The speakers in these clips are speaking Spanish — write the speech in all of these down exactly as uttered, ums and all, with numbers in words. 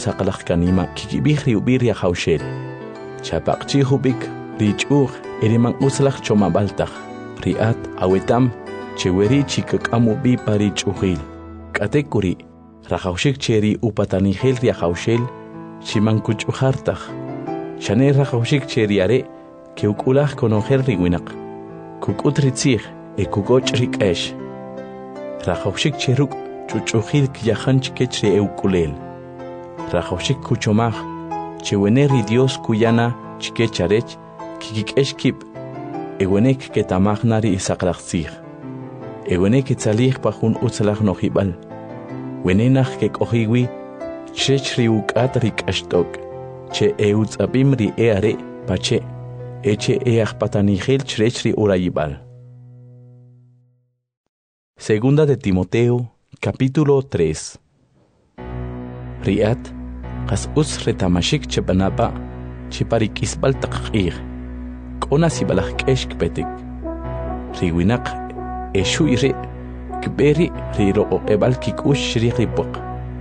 saqlaq kanima kikibih riubir ya haushel. Chapaqchi hubik richuj eriman uslaq chomabaltaq. Riat awetam cheweri chikakamu bi parichujil. Katekuri rajaushik cheri upatanihel ya haushel chiman kuchujartaq. Chane rajaushik cheri are que ukulaj konojer riwinak. Kukutritzig e kukoch rikesh. Rajaushik cheruk chuchujil kiyahanch kechri eukulel. Rajaushik kuchomaj cheweneri Dios kuyana chikecharech kikikesh kip ewenek ketamajnari isaqlaqtzig. Ewenek itzalij pajun utzalaj nojibal. Wenenaj kekojiwi chechri ukat rikashtok. Che eutzabim ri eare pache eche eajpatanijel chechri urayibal. Segunda de Timoteo, capítulo tres. Riat, qas us retamashik chepanapa, chiparik isbal taqir, kona sibalak keshk petik. Riwinak, eshu ire, kberi riro o ebal kikush rikipok.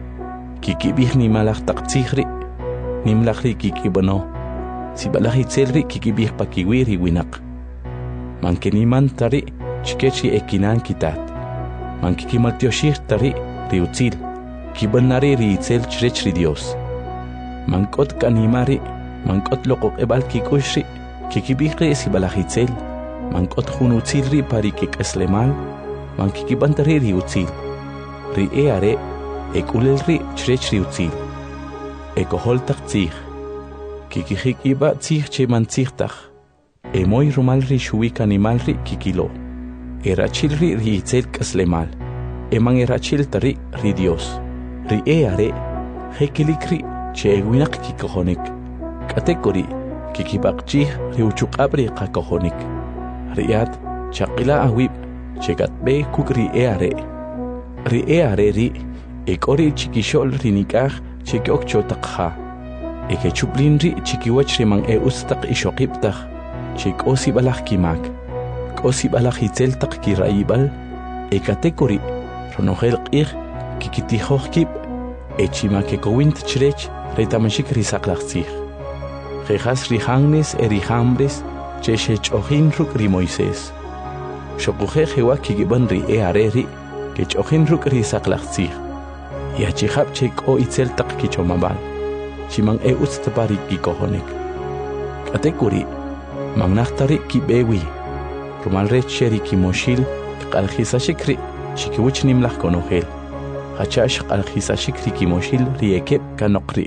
Kikibih ni malak taqtihri, nimlakri kikibano, sibalak itzelri kikibih pakiwi riwinak. Mankeniman tari, chikechi ekinan kitat. Mankikimal tioshir tari riutzil, kibanari riitzel chrechri Dios. Mankot kanimari, mankot lokok ebal kikushri, kikibihri sibalahitzel, mankot hunutzilri pari kikeslemal, mankikibantari riutzil. Ri eare, ekulelri chrechri utzil. Ekoholtak tzig, kikihikiba tzig che mantzigtach, emoy rumalri shuik animalri kikilo. Erachilri riitzel kaslemal, eman erachil tari ri Dios. Ri eare, hekilikri cheewinak kikohonik. Katekori, kikibakchih riuchukabri kakohonik. Riat, chakila awib, chegatbe kuk ri eare. Ri eare ri, ekori chikishol rinikaj chekiok chotakha. Eke chuplin ri chikiwach riman e ustak ishokiptaj, chikosi balak kimak. Osi balajitzel tak kirayibal, ekatekori, ronogel qir, kikitijohkip, echima kekowint chrech, retamashik risaqlaqtzig. Jejas rihangnes erihambres, cheshech ojin ruk ri Moisés. Shokuje jewa kigiban ri eareri, kech ojin ruk risaqlaqtzig. Yachihab chek o itzel tak kichomabal, chimang e ustapari kikohonik. Katekori, magnachtari kibewi. Rumalre cheri kimoshil, qaljisashikri, chikiwich nimlaj konogel. Hachash qaljisashikri kimoshil riekep kanokri.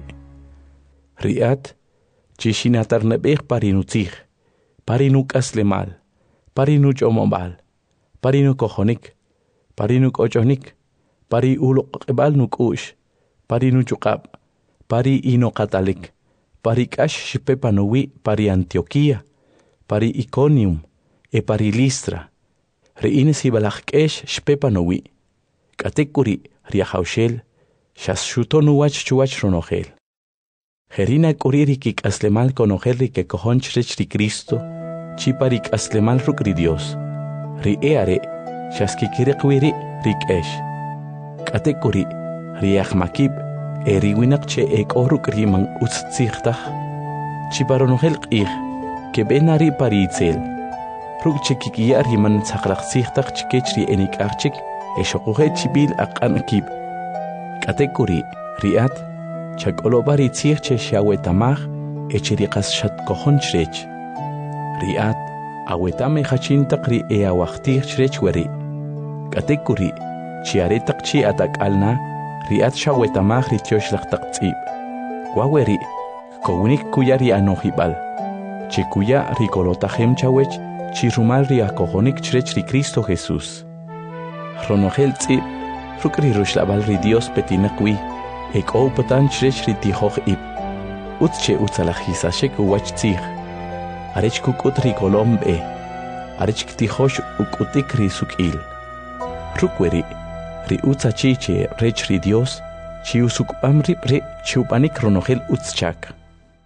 Riat, chishinatar nebeh parinutzig, parinuk aslemal, parinuch omobal, parinuk ojonik, parinuk ojonik, pari ulok ebal nuk ush, parinuchukab, pari inokatalik, pari kash shipepanowi, pari Antioquia, pari Iconium, e pari Listra. Reine sibalakkesh shpepanowi. Katekuri riahaushel, shashutonuwach chuwach ronogel. Jerina kuririkik aslemal konogel rike kohonchrech ri Cristo, chiparik aslemal ruk ri Dios. Ri eare, shaskikirikwiri rikesh. Katekuri riahmakib, e riwinak che ek oruk riman utzichtach. Chiparonogel qih, ke benari paritzel. Ruk chikikia riman saqlaqtzigtaq chikechri enik'aqchik eshoquje chibil aq'an kib. Katekuri riat chak'oloba ritzig che xiawetamaj echiriqas xatkojon chrech. Riat awetame hachintaq ri eawajtij chrech weri. Katekuri chiaretaq chi atak'alna riat xawetamaj ri tioxlaqtaq tz'ib. Waweri kownik kuya ri anojibal. Chikuya rikolotajem chawech chirumal riakojonik chrech ri Cristo Jesús. Ronogel tzib, rukri rushlabal ri Dios petinakwi, ek opatan chrech ri tijoj ib. Utche utzalajisashek uwach tzig. Arech kukut ri kolom be, arech ktijosh ukutik ri sukil. Rukweri, ri utzachiche rech ri Dios, chi usukpam rip re chupanik ronogel utzchak.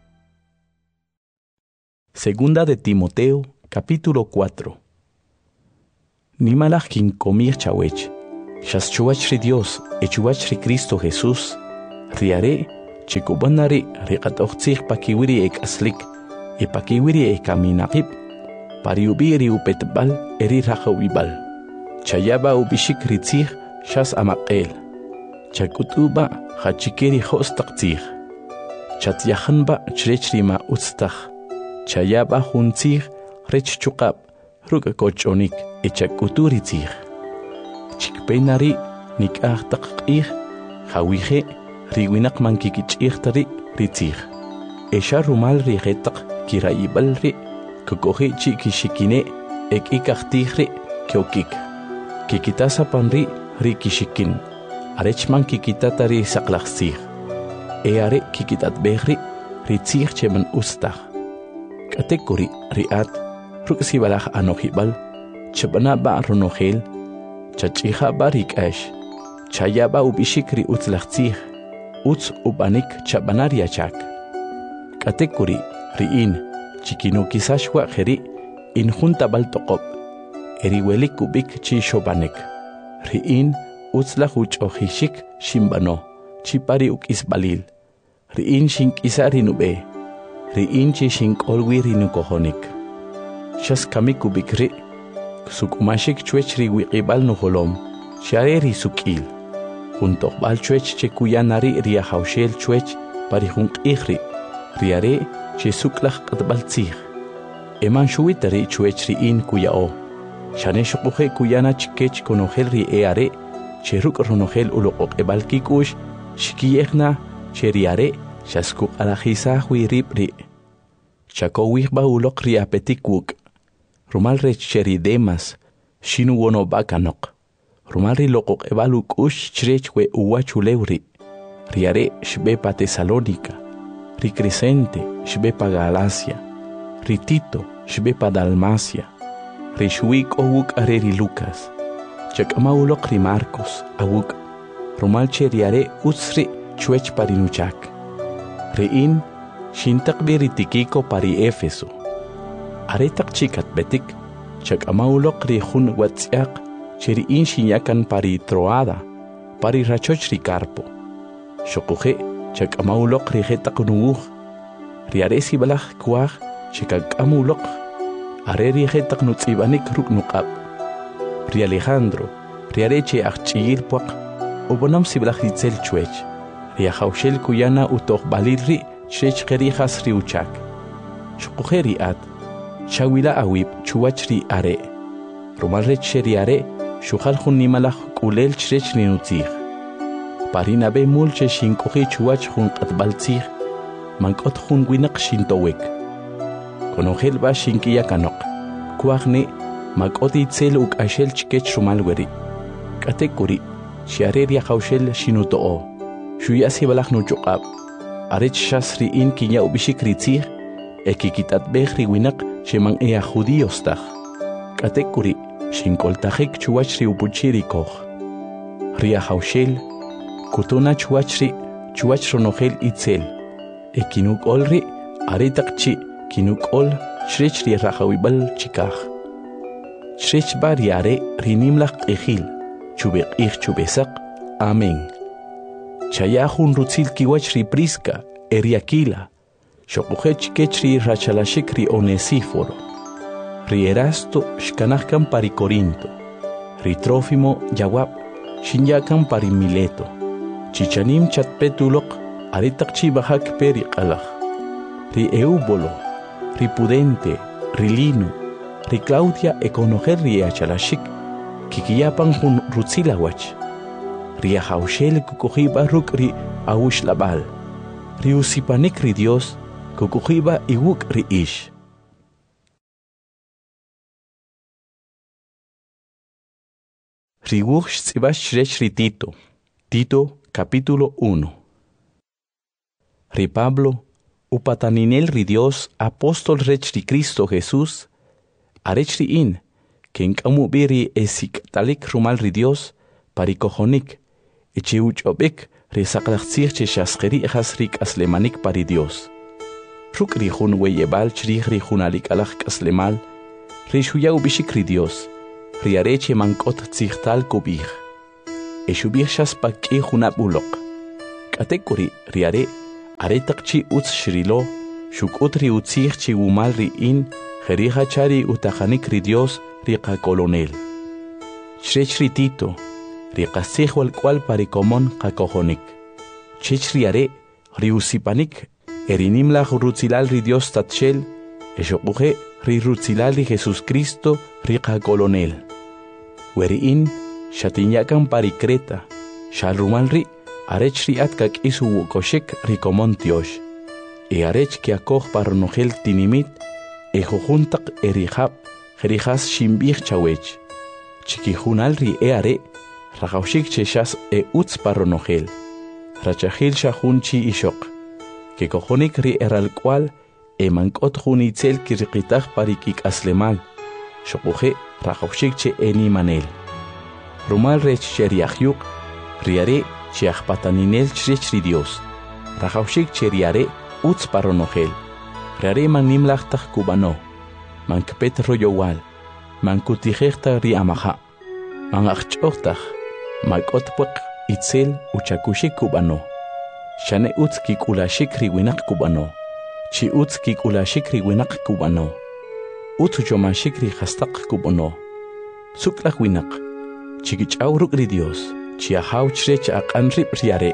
Segunda de Timoteo, capítulo cuatro. Nimalaj kin komir chawech, shas chuach ri Dios, e chuach ri Cristo Jesús, riare, chikubanari riqatoqtsij pakiwiri ek aslik e pakiwiri e kaminaqib pariubiri upetbal eri raqawibal chayaba ubishik ritzij shas amaqel chakutuba hachikeri hostaqtzij chatyahanba chrechrima utstaj chayaba juntzij rech chuqab ruka kochonik e chakuturitzij chikpenari nik'ajtaqq'ij hawije riwinaq mankikich'ijtari ritzij esha rumal rijetaq kirayibal ri kukoji chikishikine ek'ikajtij ri kyokik kikitasapan ri rikishikin arechman kikitata ri saqlaqsij e are kikitatbej ri ritzij cheman ustaj k'atekuri ri'at ruk'sibalaj anojib'al cheb'anaba ronojel chach'ijaba rik'ax chayaba ub'ixik ri utzlajtzij utz ub'anik chab'anar yachak k'atekuri ri'in chikinukisaxwa jeri injuntab'al toqob' eriwelik kub'ik chi xob'anek ri'in utzlaj uch'ojixik xinb'ano chipari uk'isb'alil ri'in xink'isa rinub'e ri'in chi xink'olwi rinukojonik xaskamik kub'ik ri' suk'umaxik chwech riwiq'ib'al nujolom xare risuk'il juntoqb'al chwech chekuyanari riajawxel chwech parijunq'ij ri' riare chesuk'laj q'atb'al tzij eman xuwita ri' chwech ri'in kuya'o xane xuquje kuyana chikech konojel ri e are cheruk' ronojel uloq'oq'ib'al kik'ux xikiyejna cheriare xaskuq'alajisaj wi rib' ri' chakowijb'a uloq ri apetik wuk' rumal rech cheri demas xinu wonob'a kanoq rumal ri loq'oq'ib'al uk'ux chrech we uwach ulew ri' riare xb'e pa Tesalónica ri Crescente xb'e pa Galacia ri Tito xb'e pa Dalmacia ri xuwik' owuk' are ri Lucas chak'ama uloq ri Marcos awuk' rumal cheriare utz ri' chwech pa rinuchak ri'in xintaqb'i ri Tikiko pa ri Éfeso aretaq chikatbetik chak'ama uloq ri jun watz'yaq cheri'in xinyakan pa ri Troada pa ri rachoch ri Carpo xoquje chak'ama uloq ri jetaq nuwuj riare sibalaj kuaj chikak'ama uloq are ri jetaq nutz'ib'anik ruk' nuq'ab' ri Alejandro riare che ajch'iyil puaq ub'anam sibalaj ritzel chwech ri ajawxel kuyana utojb'alil ri' chrech qerijas ri uchak xoquje ri'at xawila awib' chuwach ri are rumal rech xeri are xuqal jun nimalaj k'ulel chrech rinutzij parinabe mul che xink'uji chuwach jun q'atb'al tzij mank'ot jun winaq xintowek konojel b'a xinkiya kanoq kuajni mak'ot itzel uk'axel chikech rumal weri k'atekuri xiare riajawxel xinuto'o xuya sibalaj nuch'uq'ab' arech xas ri'in kinya ub'ixik ritzij e kikitatb'ej ri winaq xeman ea judíos taj k'atekuri xink'oltajik chuwach ri upuchi ri koj riajawxel kutuna chuwach ri chuwach ronojel itzel e kinuk'ol ri aretaq chi kinuk'ol chrech ri rajawib'al chikaj chrech b'a riare ri nimlaj q'ijil chub'eq'ij chub'esaq amén chaya jun rutzil kiwach ri Prisca e ri Aquila xoquje chikech ri rachalaxik ri Onesíforo ri Erasto xkanajkan pa ri Corinto ri Trófimo yawab' xinyakan pa ri Mileto chichanim chatpet uloq aretaq chibajak pe ri q'alaj ri Eubolo ri Pudente ri Lino ri Claudia e konojel ri achalaxik kikiyapan jun rutzil awach ri ajawxel kukujib'a ruk' ri awuxlab'al ri usipanik ri Dios kukujib'a iwuk' ri ix ri wuj xtz'ib'ax chrech ri Tito Tito capítulo uno ri Pablo upataninel ri Dios apóstol rech ri Cristo Jesús arech ri'in kenk'amub'i ri esik'talik rumal ri Dios pari kojonik eche uch'ob'ik ri saqlajtzij che xasqeri'jas ri k'aslemanik pari Dios ruk' ri jun weyeb'al chrij ri jun alik'alaj k'aslemal ri xuya ub'ixik ri Dios ri are che mank'ot tzijtal kub'ij e xub'ij xas pa k'ij junab' uloq k'atek'uri ri are Aretak chi uts shrilo, shuk utri utzich chi umal ri in, jerija chari utajanik ri Dios riqa colonel. Chrechri Tito, riqa sihwal cual parikomon qakojonik. Chechri are, ri usipanik, erinimla rutzilal ri Dios tatchel, eshokuje ri rutzilal ri Jesus Cristo riqa colonel. Weri in, shatinyakan parikreta, shalrumal ri, arech ri atkak isu wukoshek rikomon tiosh. E arech ki akoj parnogel tinimit, e jojuntak erijab, jerijas shimbich chawech. Chikijunal ri e are, rajaushik cheshas e utz parnogel. Rachahil shahun chi ishok. Que cojonik ri eral cual, e mankot junitzel kirqitaj parikik aslemal. Shokuje rajaushik che eni manel. Rumal rech sheriahyuk, riare chiachpataninel chrechri Dios. Rajaushik cheriare, utz paronogel. Riare man nimlachtaj kubano. Man kpet royowal. Man kutijechta ri amaha. Man achchoktaj. Man kotpuk itzel uchakushik kubano. Shane utz kikulashik riwinak kubano. Chi utz kikulashik riwinak kubano. Utz uchomashik ri hastak kubano. Suklak winak. Chikichauruk ri Dios. Chiahaw chrech akanrip riare.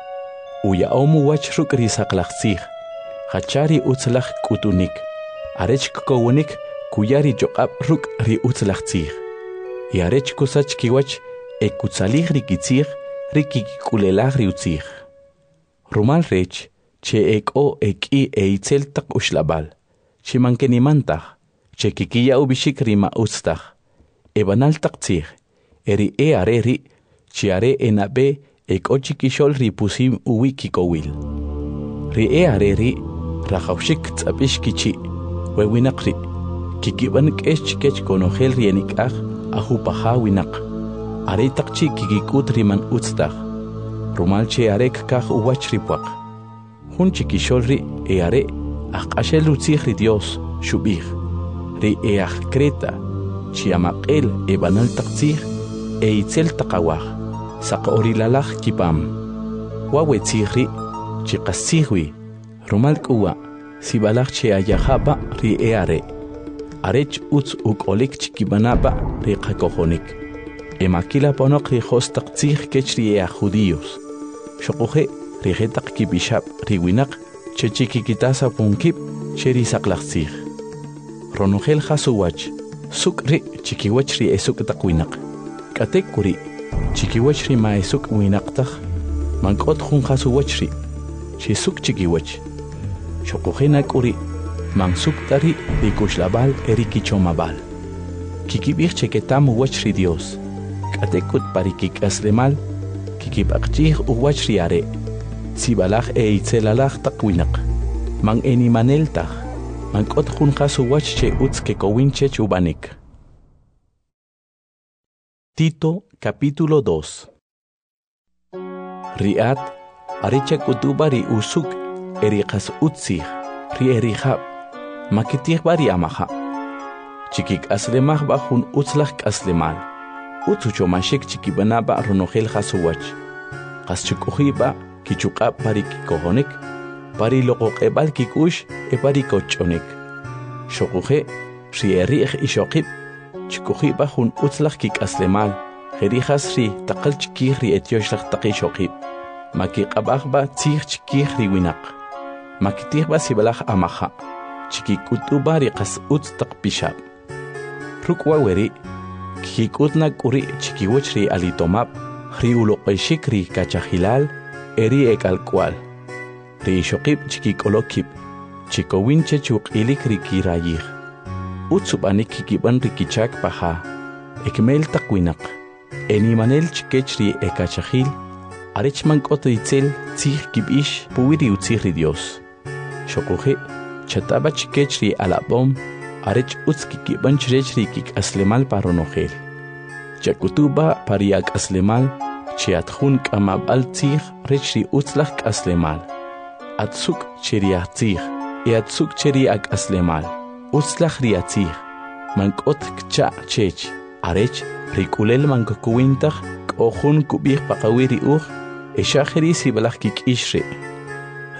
Uya omu wach ruk ri saklachsig. Hachari utzlach kutunik. Arech kowonik kuyari jokab ruk ri utzlachsig. Y arech kusach kiwach e kutsalig ri kitzig ri kikulelag ri utzig. Rumal rech che eko eki e itzel tak ushlabal. Che mankenimantag. Che kikiya ubishik ri ma ustag. E banal takzig. Eri e are ri. Che are enabe ek ochikishol ri pusim uwi kikowil. Ri e are ri. Rajaushik tzapish kichi. Wewinak ri. Kikiban kech kech konogel rienik ag. Ahupaha winak. Are takchi kikikut riman utstag. Rumal che arek kag uwach ripuak. Hun chikishol ri e are. Ak ashel utzig ri Dios. Shubig. Ri e ag kreta. Chiamakel e banal takzig. E itzel takawag. Sak orilalach kipam. Wawetzigri. Chikasigwi. Rumal kuwa, sibalach che ayahaba ri e are. Arech utz ukolik chikibanaba ri kakohonik. E makila ponok ri hostak tzig kech ri e judíos. Shokuje ri getak kibishab ri winak che chikikitasa punkip che ri saklach tzig. Ronugel hasuwach, suk ri chikiwach ri esuk tak winak. Katek kuri, chikiwach ri ma esuk winak tak. Mankot hun hasuwach ri, che suk chikiwach. Shokujena kuri, mansuk tari rikushlabal erikichomabal. Kikibich cheketam uwach ri Dios. Katekut parikik aslemal, kikibakchih uwach ri are. Sibalach e itzelalach takwinak. Man enimanel tak. Man kot junjas uwach che utz kekowinche chubanik. Tito capítulo dos. Riat, arecha kutuba ri usuk. Erikas utzig, ri erihab, makitig bari amaha. Chikik aslemah bajun utzlach aslemal. Utsuchomashik chikibanaba ronogel hasuwach. Kaschikuhiba, kichukab pari kikohonik, pari lokokebal kikush, e pari kochonik. Shokuje, ri erih ishokib, chikuhiba jun utzlach kik aslemal, jerijas ri takal chikih ri etioshlach takishokib. Makikabahba tzig chikih ri winak. Makitigba sibalach amaha. Chikikutuba riqas utz takpishab. Rukwa weri. Kikikutna kuri chikiwach ri alitomab. Ri uloqeshik ri kachahilal. Eri ekalkwal. Ri shokib chikikolokib. Chikowinche chukilik ri kirayih. Utsubanik kikiban rikichak paha. Ekmel takwinak. Enimanel chikech ri ekachahil. Arech mankot itzel tzig kibish puwiri utzig ri Dios. Shokuje, chataba chikech ri alabom, arech utz kikiban chrech ri kik aslemal paronogel. Chakutuba pariak aslemal, chiatjun kamabal tzig rech ri utzlach aslemal. Atzuk cheriach tzig, e atzuk cheriak aslemal. Utzlach ri atzig, mankot kcha chech, arech rikulel mankokuwintach, kojun kubih pakawiri uch, Eshajeri sibalach kik ishre.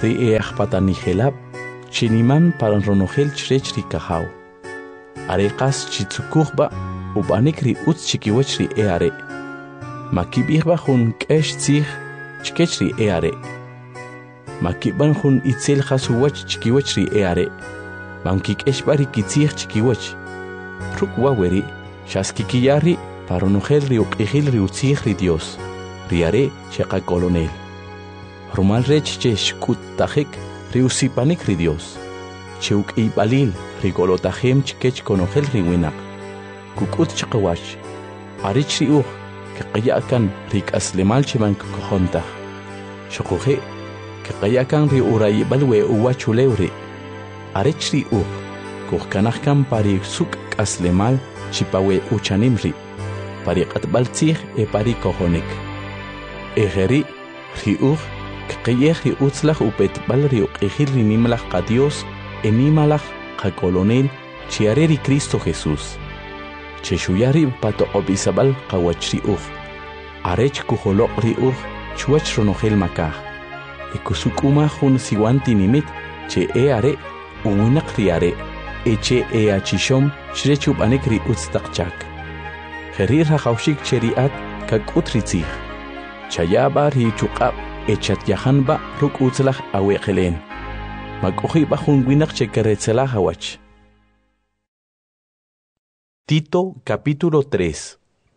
ri e ajpatani helab, chiniman para ronogel chrech ri kahau. Are qas chitsukuhba, ubanik ri utz chikiwach ri e are. Makibihba hun kesh tzih, chkech ri e are. Makiban hun itzel khasuwach chikiwach ri e are. Mankik eshbari kitzih chikiwach. Ruk waweri, shaskikiyari, para ronogel ri uqihil ri utzih ri Dios. Ri are cheqa colonel. Rumal rech che shkut tajik ri usipanik ri Dios. Cheuk i balil ri golotajem chkech konogel ri winak. Kukut chaqawach. Arich ri uj que qayakan ri kaslemal chiman kojontaj. Shokoje que qayakan ri urayibal we uwachulewri. Arich ri uj kuhkanajkan pari suk kaslemal chipawe uchanimri. Pari qatbal tzih e pari kojonik. Ejeri ri uj Kqiyeh ri utzlaj upetbal ri uqihil ri nimlaj qa Dios e nimalaj qa colonel chiare ri Cristo Jesús. Che shuyari pato obisabal qa wach ri uj. Arech kujoloq ri uj chuach ronogel makaj. E kusukuma jun siwanti nimit che e are uwinak ri are. E che e achishom shrech ubanik ri utztaqchak. Jeri rajawshik che ri at kakut ri tzih. Chayaba ri chuqab echat yahanba ruk utzlaj aweqelen. Makujiba jun winak chekeretzelaj awach. Tito capítulo tres.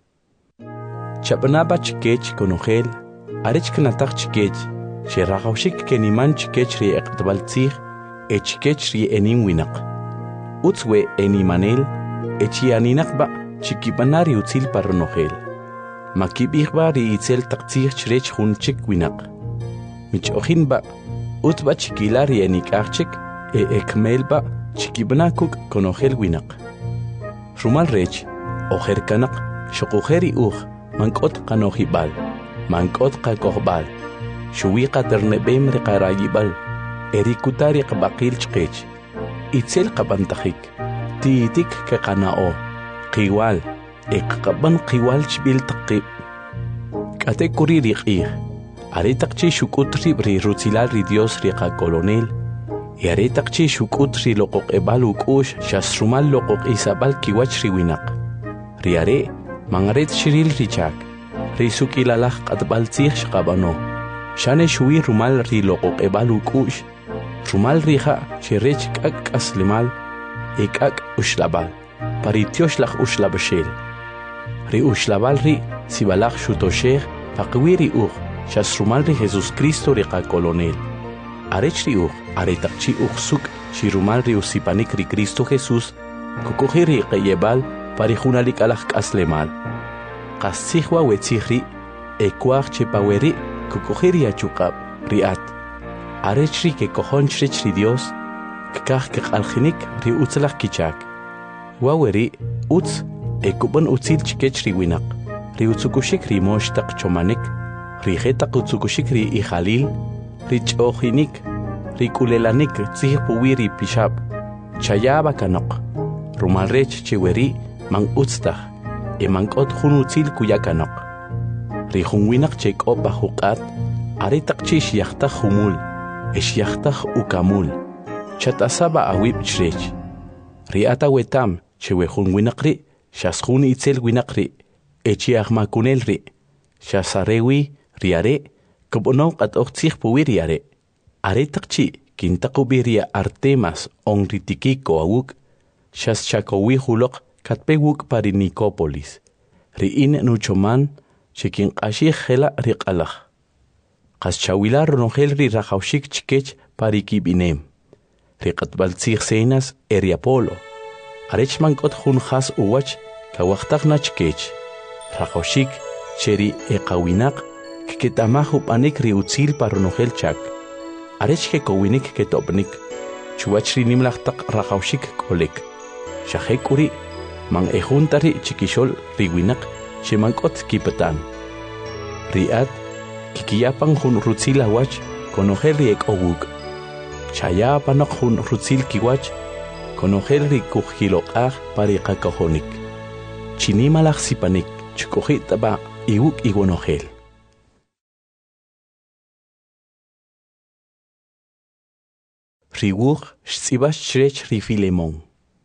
Chapnaba chikech konogel, arech knatak chikech, sherajawshik keniman chikech ri eqtbal tzih, e chikech ri enim winak. Utzwe enimanel, echianinakba chikibanari utzil parronogel. Makibihba ri itzel taqtzih chrech jun chik winak. Mich ojinba, utba chikilari enikachik, e ekmelba chikibnakuk konogel winak. Rumal rech, ojer kanak, shokujeri uj, mankot kanojibal, mankot kakohbal, shuwiqa ternebem riqarayibal, erikutari qabaqil chqech, itzel qabantajik, tiitik keqanao, qiwal, eqqaban qiwal chbil taqib. Kate kuri riqih, aretaqchi shukutri ri rutzilal ri Dios riqa colonel, y aretaqchi shukutri loqoq ebal ukush shasrumal loqoq isabal kiwach ri winak. Ri are, mangaret shiril richak, ri sukilalaj qatbal tzih shqabano, shane shuwi rumal ri loqoq ebal ukush, rumal rija shirech kak aslimal, e kak ushlabal, paritiosh laj ushlabashel. Ri ushlabal ri sibalaj shutosheh, paqwiri uj, shasrumal ri Jesus Cristo riqa colonel. Arech ri uj, aretaqchi uj suk, shirumal ri usipanik ri Cristo Jesús, kukuji ri qeyebal, parijunalik alaj kaslemal. Qasihwa wetzihri, ekuaj chepaweri, kukuji ri achukab, ri at. Arech ri ke kojonchrech ri Dios, kkaj keqaljinik ri utzlaj kichak. Waweri, utz, ekuban utzil chikech ri winak. Ri utzukushik ri moshtaq chomanik, ri jetaq utzukushik ri ijalil, ri ch'ojinik, ri kulelanik tzih puwiri pishab, chayaba kanok, rumalrech chiweri man utztaj, e mankot jun utzil kuyakanok. Ri jun winak chek'ob bajuqat, aretaq chi shiachtaj humul, e shiachtaj ukamul, chatasaba awib chrech. Ri ata wetam chewe jun winak ri, shasjun itzel winak ri, echi ahmakunel ri, shasarewi ri are, kubono qat oqtzih puwiri are. Aretaqchi kintaqubiria Artemas on ritikiko awuk, shas chakowi hulok katpewuk pari Nicópolis. Ri in nuchoman, chikin qashih hela riqalaj. Qas chawila ronogel ri rajawshik chikech pari kibinem. Ri qatbal tzih senas eriapolo. Arech mankot jun khas uwach, kawaqtaqna chikech. Rajawshik cheri eqawinak, kiketamahu panik ri utzil paronogel chak. Arech ke kowinik ke topnik, chuwach ri nimlaj taq rajawshik kolek. Shahekuri, man ejuntari chikishol ri winak, shemankot kipatan. Riat, kikiyapan jun rutzil awach, konogel ri ek owuk. Chayapanok jun rutzil kiwach, konogel ri kujilokaj pari qakajonik. Chinimalaj sipanik, chukojitaba iwuk igonogel. Riguch xtzibash chrech ri Filemón.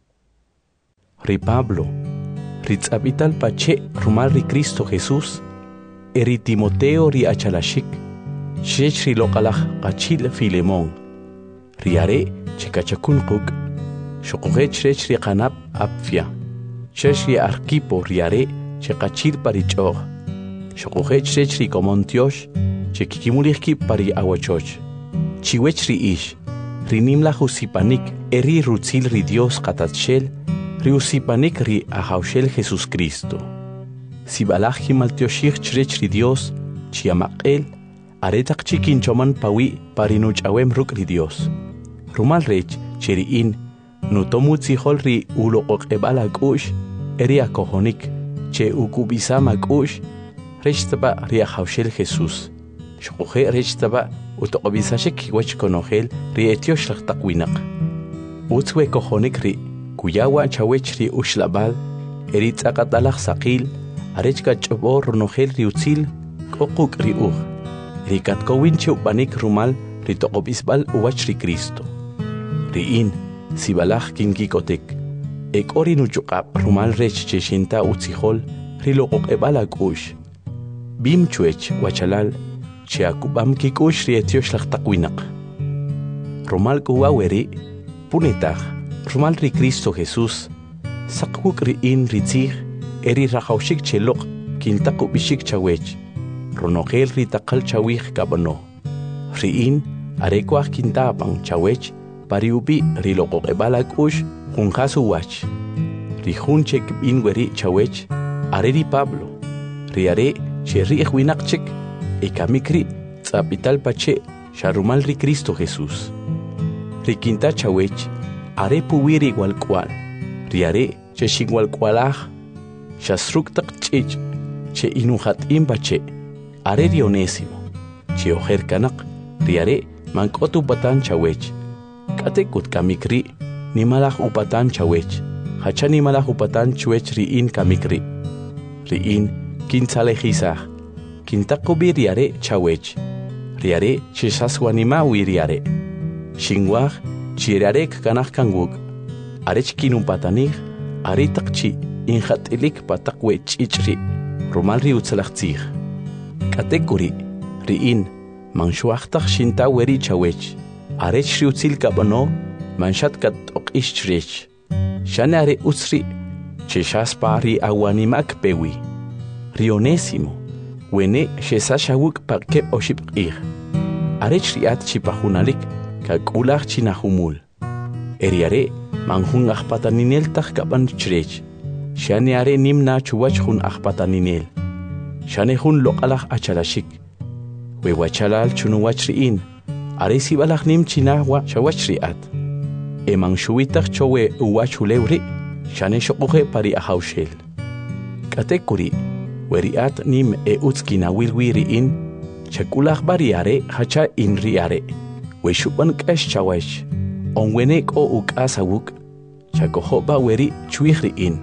Ri Pablo, ritzabital pache rumal ri Cristo Jesús, eri Timoteo ri achalashik, chrech ri loqalaj qachil Filemón. Ri are chekachakun quk, shoqoge chrech ri qanab apfia, chrech ri Arquipo ri are chekachil parichog, shoqoge chrech ri Comontiosh, chekikimulihki pari awachoch. Chiwech ri ish, ri nimla husipanik eri rutzil ri Dios qatatshel, ri usipanik ri ahaushel Jesús Cristo. Si balaj maltioshich chrech ri Dios, chiamaqel, aretak chikinchoman pawi parinuch awem ruk ri Dios. Rumal rech cheriin, nutomutzihol ri uloqoqebala kush, eri akohonik, che ukubisama kush, rechtaba ri ahaushel Jesús. Shoqoje rechtaba utoqobisashek wach konogel ri etiosh laqtaqwinaq. Utzwe kohonik ri kuyawa chawech ri ushlabal, eri tzaqatalaq saqil, arechka chobor runogel ri utzil, koquk ri uj. Ri katkowin chupanik rumal ri toqobisbal uwach ri Cristo. Ri in, sibalaj kinkikotek. Ek ori nuchuqab rumal rech cheshinta utzihol, ri loqoqebala kush. Bim chuech wachalal, che akubam kikush ri etiosh laqtaqwinaq. Rumal kuwaweri, punetaq, rumal ri Cristo Jesús, saqwuk ri in ritzig, eri rajawshik cheloq, kintaqu bishik chawech, ronogel ri taqal chawij kabano. Ri in, arekwaj kintapang chawech, pariubi ri loqoqebala kush, junjasu wach. Ri junchek bin weri chawech, are ri Pablo, ri are che ri ejwinaqchek, ekamikri tzapital pache, sharumal ri Cristo Jesús. Ri quinta chawech, are puwiri igual cual, ri are che xigual cualaj, shasruktak chich, che inuhat imbache, are ri Onésimo, che ojer kanak, ri are mankotu patan chawech, katekut kamikri, ni malaj upatan chawech, hacha ni malaj upatan chuech ri in kamikri. Ri in, kintzalejizaj, kintakubi ri are chawech, ri are chesaswanimawi ri are. Xinwaj, chirarek kanak kangwuk, arech kinupatanig, aretakchi, injatilik patakwe chichri, rumal ri utzalachtzig. Katekuri, ri in, manshuachtak shintaweri chawech, arech ri utzil kabano, manshat kat okishrech. Shane are utzri, cheshaspa ri awanimak pewi. Ri Onésimo, wene shesashawuk parke oshipqig. Arech riat chipahunalik, kakulach chinahumul. Eriare, manjun achpataninel tajkapan chrech. Shane are nimna chuwach jun achpataninel. Shane jun loqalach achalashik. Wewachalal chunuwach riin. Are sibalach nim chinahwa chawach riat. Eman shuitach chowe uwachulewri. Shane shokuje pari ahaushel. Katekuri, weriat nim e utzkinawilwi riin. Chakulach bariare hacha in riare. We shupan kash chawech, on wenek o uk asawuk, chakohoba weri chuich riin.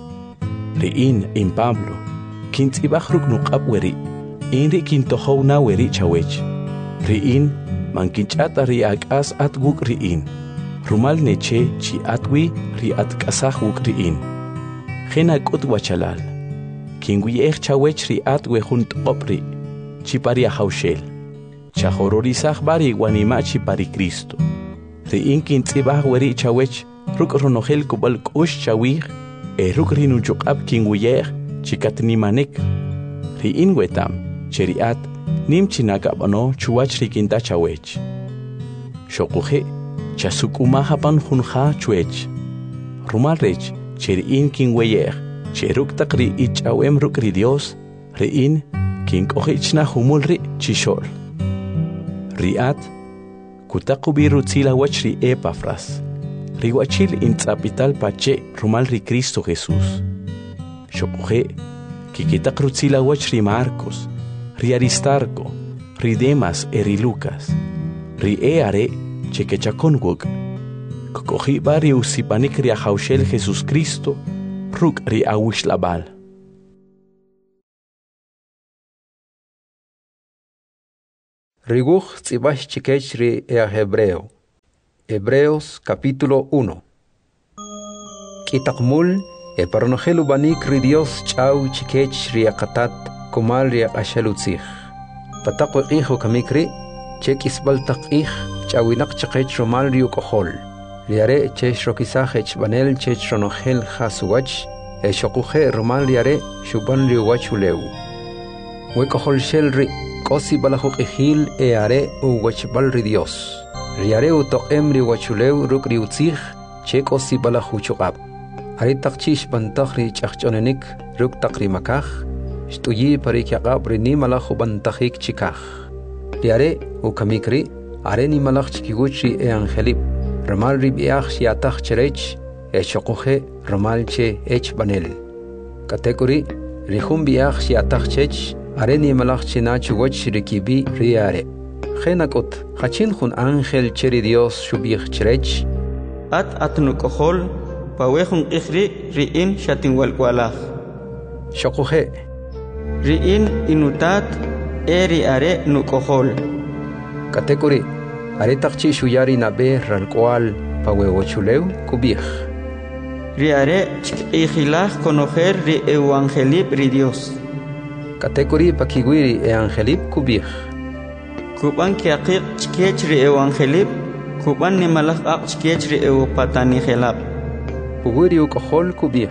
Riin in Pablo, kint ibahruk nukab weri, inri kintoho na weri chawech. Riin, man kinchata ri akas at wuk riin. Rumal neche chi atwi ri at kasah wuk riin. Gena kut wachalal. Kingwi ech chawech ri at we junt opri, chiparia haushel. Chahororizaj bari guanimachi pari Cristo. Ri inkin tzibaj weri chawech, ruk ronogel kubal kush chawij, e ruk rinuchukab kinguyej, chikatnimanek. Ri inwetam, cheriat, nim chinakabano chuwach rikinta chawech. Shokuje, chasukumahapan junja chuech. Rumalrech, cheri in kingweyej, cheruk takri ichawem ruk ri Dios, ri in, kinkojichna humulri chishol. Riat, kutakubi rutzila wachri Epafras, riwachil in tzapital pache rumal ri Cristo Jesús. Shokuje, kikitak rutzila wachri Marcos, ri Aristarco, ri Demas eri Lucas, ri eare chekechakonwuk, kokoji bari usipanik ri ahaushel Jesús Cristo, ruk ri awishlabal. Riguch tzibach chikech ri ea hebreo. Hebreos capítulo uno. Kitakmul e paronogelu banik ri Dios chau chikech riakatat kumal riak ashalutzich. Patakwe iho kamikri chekis baltak ih chawinak chakech romal riukohol. Riare chech rokisahech banel chech ronogel hasuwach e shokuje romal riare shuban riuwachuleu. Wekohol shel ri kosi balahuk ihil e are uwachbal ri Dios. Riare utokem riuwachuleu ruk riutzich chek osi balahuchukab. Aritak chish bantach ri chachchonenik ruk takri makach shtuyi parikyaqab ri ni malahu bantachik chikach. Riare ukamikri are ni malach chikiguchi e angelip ramal ri biach shiatach cherech e shokuje ramal che ech banel. Kategori rihum biach shiatach chech are ni malach china chugoch rikibi riare. Genakot hachin hun angel cheri Dios shubich cherech at atnukohol pawehun ikhri riin shatin walkwalach. Shokuje Riin inutat eri are nukohol. Kategori are takchi shuyari nabe ralkwal pawewochuleu kubich. Ri are chikihilach conocer ri evangelip ri Dios. Kategori pakiguiri e angelip kubich. Kuban kiaqik chikech ri evangelip kuban ni malach aq chikech ri ewapatani helap. Puguri ukohol kubich.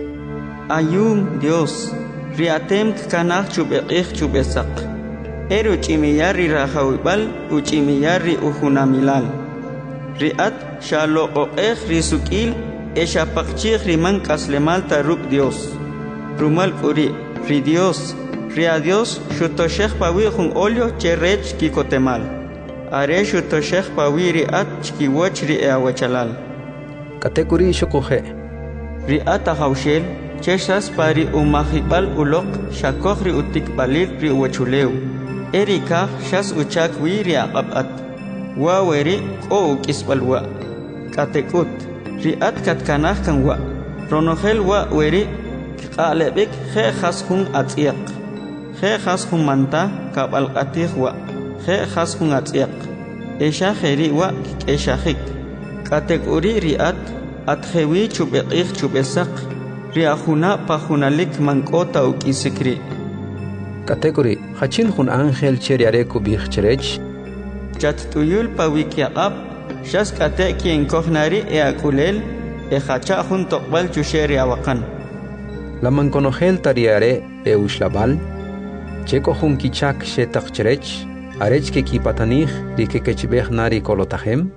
Ayum Dios riatem kanach chubekich chubesak. Eru chimiyari rahawibal uchimiyari uhunamilal. Riat shalo oech risukil eshapakchich riman kaslemal taruk Dios. Rumal kuri ri Dios ria Dios shutoshech pawi jun olio cherech kikotemal. Are shutoshech pawi riat chkiwoch ri eawachalal. Kategori shokuje Riat ahawshel cheshas pari umahibal ulok shakoch ri utikbalil ri uwachuleu. Erika shas uchak wiri aqabat. Wa weri ko ukisbalwa. Katekut. Riat katkanah kan wa. Ronogel wa weri qalebik khe khashun atiq. Khe khashun manta kabal qatih wa. Khe khashun atiq. Esha kheri wa eshahik. Katekuri riat atkhewi chubeqih chubesak. Riahuna pahunalik mankota ukisikri. Kategori hachin hun angel cheriare kubich cherech Chat tuyul pawikiaqab shas kate kien kohnari e akulel e hacha hun tokbal chusheri awakan. Laman konogel tariare e ushlabal cheko hun kichak shetak cherech arech ke kipatanich di ke kechbeh nari kolotahem.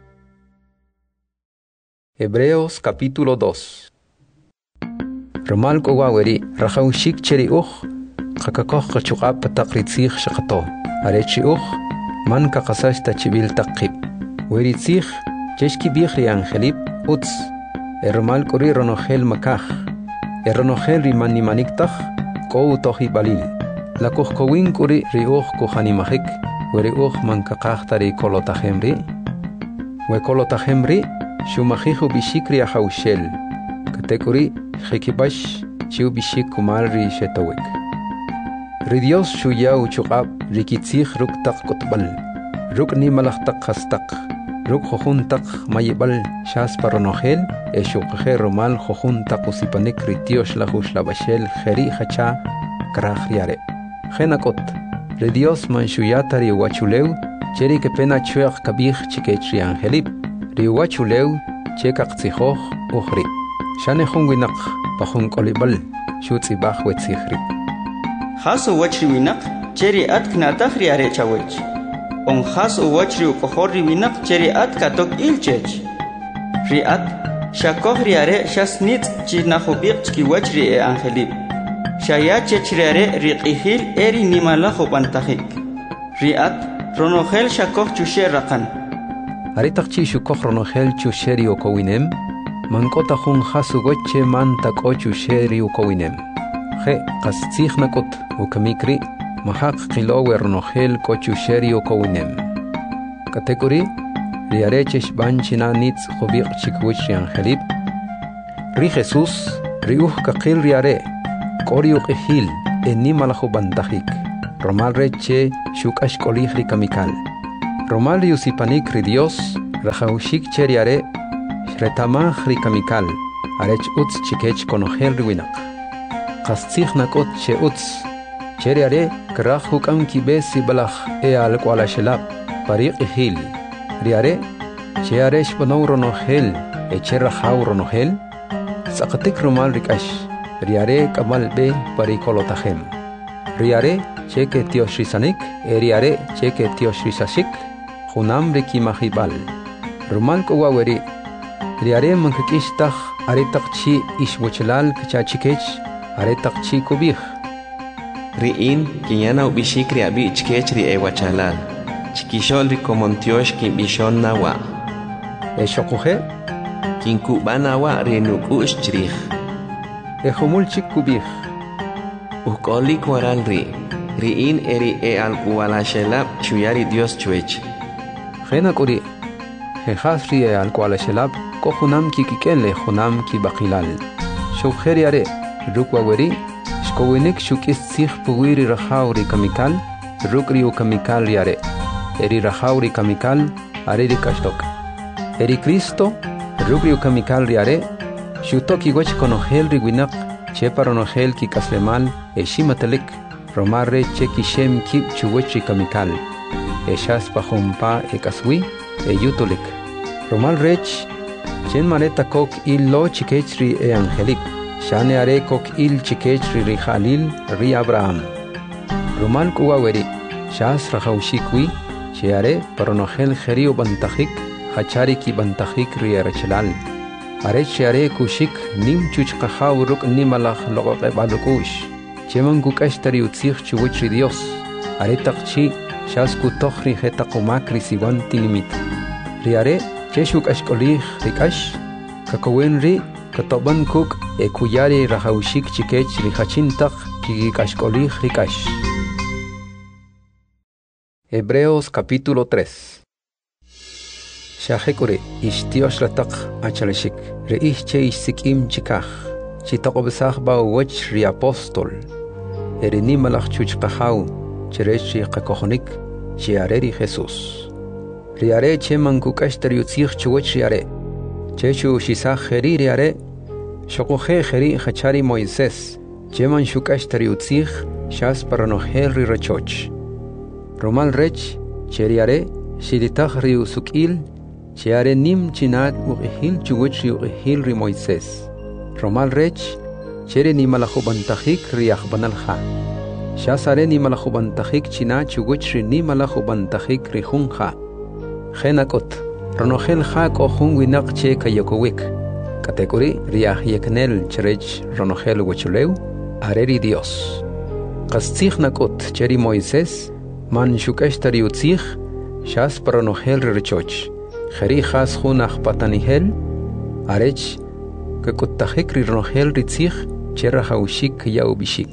Hebreos capítulo dos. Romal kowaweri rahaushik cheri uch Kakakoh kachukab patakritzich shakato. Arechi uch man kakasash tachibil takib. Weritzich cheshki bichri angelip utz. Ermal kuri ronogel makach. Eronogel rimani maniktach ko utohi balil. Lakuch kowin kuri riuch kuhanimahik. Weri uch man kakachtari kolotahemri. We kolotahemri shumahihu bishikri ahaushel. Katekuri hikibash chiu bishik kumalri shetawik. Ri Dios shuya uchukab rikitzich ruk tak kotbal. Ruk ni malachtak hastak. Ruk jojuntak mayibal shas paronogel e shukje romal jojuntak usipanik ritios lahush labashel jeri hacha krahriare. Genakot. Ri Dios man shuyatari wachuleu cheri que pena chuach kabich chikechri angelip. Ri wachuleu chekak tzihoch uhri. Shane hunginak pahun kolibal shutzi bach wetzichri. Hasu wachri winak cheri at knatach riare chawech. On hasu wachri ukohori winak cheri at katok ilchech. Riat shakoh riare shas nit chinahobik chki wachri e angelip. Shaya chechriare riqihil eri nimalaho bantahik. Riat ronogel shakoh chusher rakan. Aritak chi shukoh ronogel chusheri okowinem. Mankota hun hasu goche man tako chusheri okowinem. He qastzich nakot ukamikri mahak qilowe ronogel kochusheri okowinem. Kategori riarechesh banchina nitz jobiq chikwich angelip. Ri Jesus riuh kakil riare koriuq ihil eni malajo bantahik. Romal reche shukash kolihri kamikal. Romal riusipanik ri Dios Rajaushik cheriare, Shretamah rikamikal, Arech uts chikech konogel riwinak. Kastzich nakot che uts, Cheriare, Krach hukam kibesi balach e al kuala shelab, Pariq ihil. Riare, Chearesh bonauro nohel, e cherrahau ronohel, Sakatik rumal rikash, Riare kamal be parikolotahem. Riare, cheke tiosrisanik, e riare, cheke tiosrisashik, Junam riki mahibal. Rumal kowaweri, Riare mankakishtach, Aretak chi ishwochelal kachachikech, Aretak chi kubich. Riin, kinyana ubishik riabi ichkech ri ewachalal. Chikishol ri komontiosh kin bishon nawa. E shokuhe? Kin kubana wa ri nukush chrich. E humul chik kubich. Ukoli kwaral ri. Riin eri e al kuala shelab chuyari Dios chuech. Gena kuri. Hejas ri e al kuala shelab ko junam ki kikele junam ki bakilal. Shukher yare rukwa weri. Shkowinik shukis sich puwiri rahauri kamikal. Rukri u kamikal yare. Eri rahauri kamikal. Areri kashtok. Eri Cristo. Rukri u kamikal yare. Shutoki goch konogel riwinak. Cheparonogel ki kaslemal. Eshimatelik. Romarre cheki shem kip chugochi kamikal. Eshas pahompa ekaswi. Eyutulik. Romal rech. Chen maneta kok il lo chikechri e angelik. Shane are kok il chikechri ri Khalil ri Abraham. Romal kuwaweri. Shas rajaushikwi. Sheare paronogel gerio bantajik. Hachari ki bantajik ri erchelal. Are sheare kushik nim chuchkahaw ruk nimalach logoke balukush. Cheman kukashtari utzich chugochri Dios. Are takchi shas kutochri hetakumakri siwanti limit. Riare cheshuk ashkolih rikash. Kakawen ri katoban kuk e kuyari rajaushik chikech rihachintak kikashkolih rikash. Hebreos capítulo tres. Shahekure ishtiosh latak achaleshik. Reich che ishsikim chikach. Chitokobesach ba wach ri apostol. Erini malach chuchpahau. Cherechi kakohonik. Chiareri Jesus. Riare che mankukashtari utzich chugoch riare. Chechu shisach heri riare. Shokohe heri hachari Moises. Che man shukashtari utzich. Shas paranohel ri rachoch. Romal rech. Cheriare. Shilitach ri usukil. Cheare nim chinat uihil chugoch ri uihil ri Moises. Romal rech. Chere ni malachubantahik riach banalha. Shasare ni malachubantahik china chugoch ri ni malachubantahik ri hunha. Genakot, Ronogel hak o hunwinak che kayokowik. Kategori riah yeknel cherech Ronogel wachuleu, areri Dios. Kastzich nakot cheri Moises, man shukashtari utzich, shas paronogel rechoch. Jeri has hunach patanihel, arech, kakotahik ri Ronogel ritzich, chera haushik yaubishik.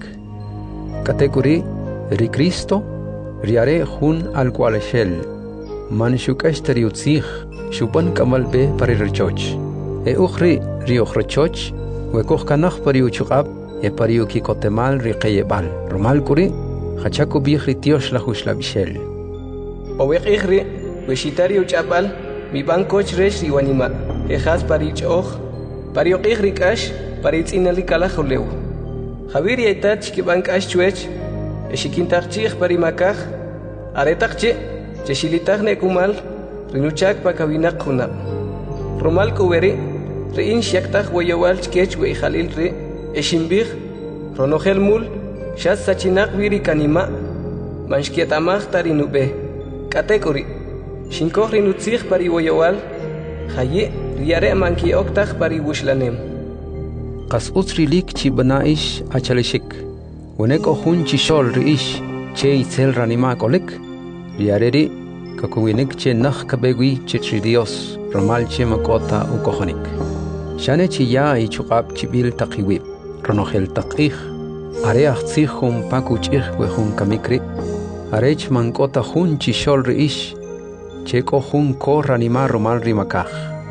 Kategori ri Cristo, riare hun al kualeshel. Man shukashtari utzich, shupan kamal be pari rechoch. E ukhri ri ukhrechoch, wekoch kanach pari uchukab, e pari ukikotemal ri kayebal. Romal kuri, hachako bichri tiosh la hushla bishel. Owek ikhri, weshitari uchabal, mi bankoch resh ri wanima. E khas pari uchoch, pari ukikhri kash, pari itzinali kalachuleu. Javiri etach ki bankash chuech, e shikintarchich pari makach, aretakche, Cheshilitach nekumal, rinuchak pakawinak hunab. Romal koweri, rein shaktach wayawal chkech we Khalil re, eshimbich, ronogel mul, shas sachinak wiri kanima, manshkietamach tarinube. Katekori, shinkoch rinutzich pari wayawal, haye, riare manki oktach pari wushlanem. Kas utsrilik chi banaish achaleshik, wenek ohun chishol reish, che itzel ranima kolek, Riareri, kakuwinik che nach kabegwi chitri Dios, romal che makota u kohonik. Shane chi ya i chukab chibil takiwib, ronogel takich, areach tzihum paku chich we hun kamikri, arech mankota hun chishol reish, che ko hun ko ranima romal rimakach.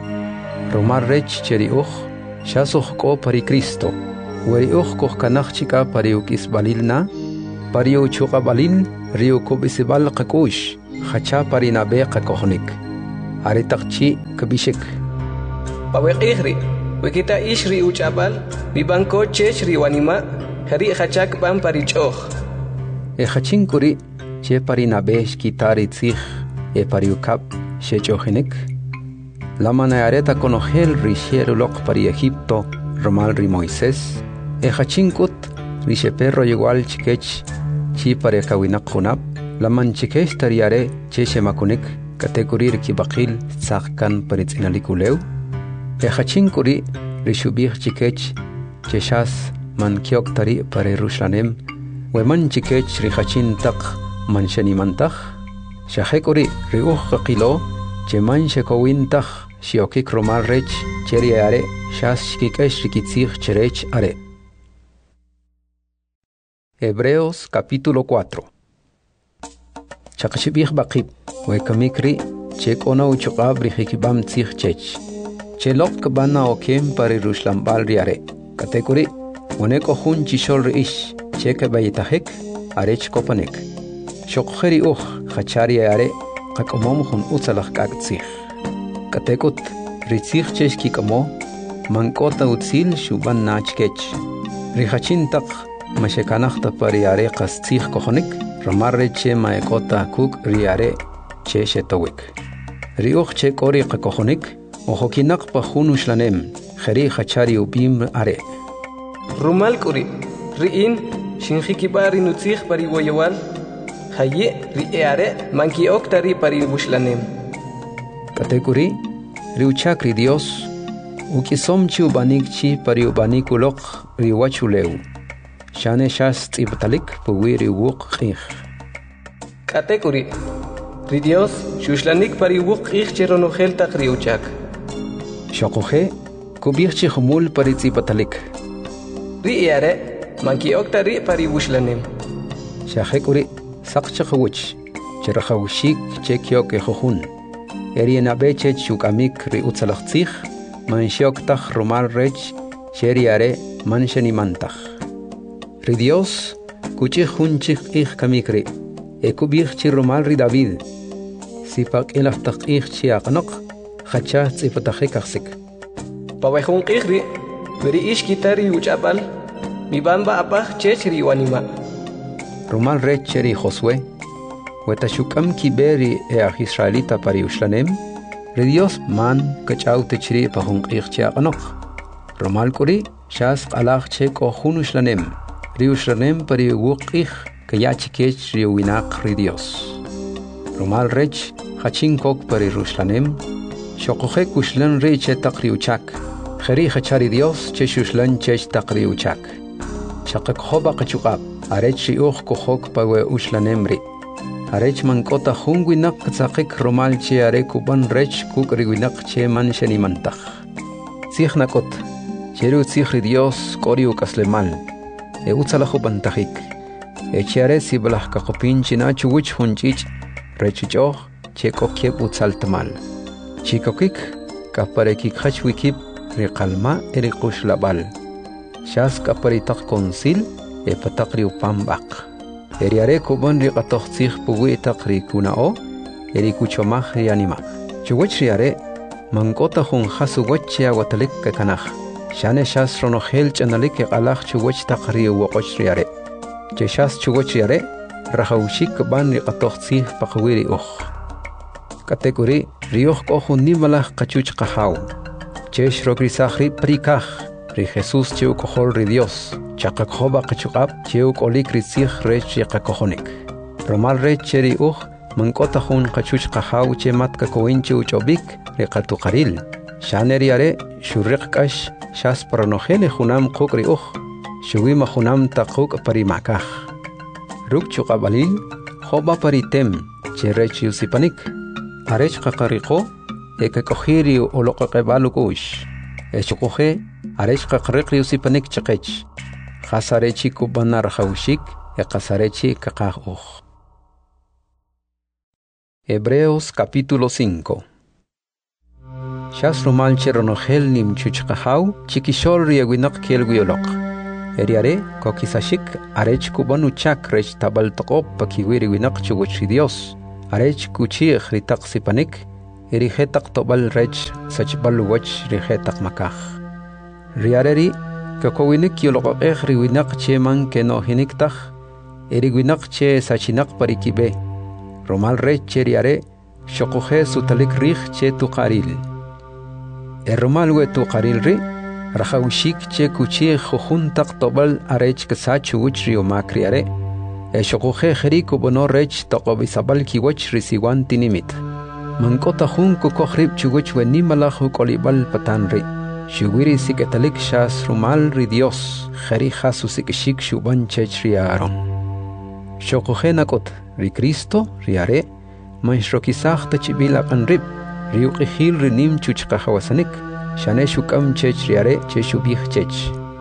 Romal rech cheri uch, shasoch ko pari Cristo, weri uch koch kanach chika pari ukis balilna, pari u chuka balil, Rio kubisibal kakush, hacha parinabe kakohnik. aretaqchi kabishik. Paweqihri, wekita ishri uchabal, bibanko chechri wanima, hari hachak ban parichoh. E hachinkuri, che parinabesh kitari tzich, e pariukap, shechohinik. La manayareta conogel rixierulok pari Egipto, romal ri Moisés. E hachinkut, rixe perro igual chikech, chi pare kawinak hunap. La manchikech tariare, cheche makunik, kategorir ki bakil, tzakkan paritz inalikuleu. E hachinkuri, rixubih chikech, cheshas, man kiok tari pare Rushlanem. We man chikech rihachin tak, man shenimantach. Shahekuri, riuh kakilo, che man shekowin tak, shiokik romal rech, cheri are, shas shikikesh rikitzich cherech are. Hebreos capítulo cuatro. Chakashibih bakib, we kamikri, chek ona uchukab rihikibam tzich chech. Chelok kabana okem pari Rushlambal riare. Katekuri, uneko hun chishol riish, cheke bayitahek, arech kopanek. Shokheri uch, khachari are, kakomom hun utzalach kagtzich. Katekut, ritzich chech kikamo, mankota utzil shuban nachkech. Rihachin tak, mashekanachta pari are kastzich kohonik, ramarre che maekota kuk riare che shetowik. Riuch che kori kakohonik, ojokinak pa hun ushlanem, kheri khachari ubim are. Rumal kuri, riin, shinjikibari nutzich pari woyawal, haye rieare manki oktari pari bushlanem. Katekuri, riuchakri Dios, ukisomchi ubanikchi pari ubanikulok riwachuleu. Shane shas tibtalik puwiri wuk khich. Katekuri, ri Dios, shushlanik pari wuk khich cheronohel tak riuchak. Shokohe, kubirchi humul pari tibtalik. Rieare, manki oktari pari bushlanem. Shahekuri, sakchakawich, cherahawshik chekyok ehohun. Eriena beche chukamik ri utzalachtzich, manshoktach romal rech, cheriare manshenimantach. Ri Dios, kuchich hunchich ich kamikri, ekubich chi romal ri David. Sipak ilaftach ich chi aqnok, khachah tzipatachikaksik. Pawehun kihri, veri ish kitari uchabal, mi bamba apach chechri wanima. Romal rech cheri Josué, wetashukam kiberi e a Israelita pari ushlanem, ri Dios man kachaute chri pahun ich chi aqnok. Romal kuri, shas qalach che kohun ushlanem. Ri ushlanem pari wukich kayachikech ri winak ri Dios. Romal rech hachinkok pari Rushlanem, shokohek ushlan ri che takri uchak. Kheri khachari Dios che shushlan chech takri uchak. Shakak hoba kachukab, arech ri uch kohok pawe ushlanem ri. Arech mankota hun winak tzakik romal che are kuban rech kuk ri winak che man shenimantach. Tzich nakot, cheru tzich ri Dios kori ukaslemal. E utzalajo pantahik. E chiare si balah kakopin china chuwich hunchich, rechuchoh, cheko kiep utzaltamal. Chikokik, kaparekik hachwikip, rikalma erikush labal. Shas kaparitak konsil, e patakri upambak. Eriare kuban rikatochzich puwi takri kunao, erikuchomach rianima. Chuwich riare, mankota hun hasuwachia watalik kakanach. Shane shas ronohel chanalik qalach chuwach taqri waqoch riare. Che shas chuwach riare, rahawshik ban riqatochtzih paqwiri uch. Kategori rioch kohun nimalach qachuch qahaw. Che shrogri sahri prikach, ri Jesus cheu kohol ri Dios, chaqakhoba qachuqab cheu kolik rizih rech yaqakohonik. Romal rech cheri uch, mankota hun qachuch qahaw che matka koinche uchobik riqatuqaril. Shane riare, shurriq kash, shas paranojele junam kukri uch, shuwima junam takuk parimakach. Ruk chukabalil, hoba paritem, cherech yusipanik. Arech kakariko, eke kohiri olokakebalukush. Echukohe, arech kakarikri yusipanik chakech. Hasarechi kubanar haushik, e kasarechi kakach uch. Hebreos capítulo cinco. Shas romal cheronohel nim chuchqahau, chikishol riaguinak kielguiolok. Eriare, kokisashik, arech kubanu chak rech tabal tokop pakiwiri winak chuguchi Dios. Arech kuchi ritak sipanik, erihetak tobal rech sachbal wach rihetak makah. Riareri kakowinik yoloqeq riwinak che man que no hiniktaj eriwinak che sachinak parikibe. Romal rech che riare shokoje sutalik rih che tuqaril. Erromal we tuqaril ri rajawshik che kuchi khuntak tobal arech kasachu wich rio makriare. E shokoje jeriku bono rech toqobisabal kiwach risiwan tinimit. Mankota jun kukohrib chuwich we nimalaju kolibal patanri. Shuwiri siketalik shas rumal ri Dios jeri jasu sikishik shuban chechriaron. Shokoje nakot ri Cristo riare maishrokisaj tachibila qanrib riuqihil rinim chuchqahawasanik shane shukam chechriare che shubih chech.